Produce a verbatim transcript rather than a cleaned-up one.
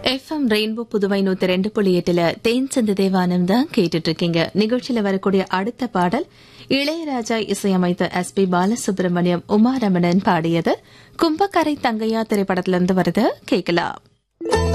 FM rainbow Puduvai நூத்தி ரெண்டு புள்ளி எட்டுல தேன் சந்த தேவானம் தான் கேட்டுட்டு இருக்கீங்க. நிகழ்ச்சியில வரக்கூடிய அடுத்த பாடல் இளையராஜா இசையமைத்த எஸ் பி பாலசுப்ரமணியம் உமா ரமணன் பாடியது. கும்பக்கரை தங்கையா திரைப்படத்திலிருந்து வருது, கேட்கலாம்.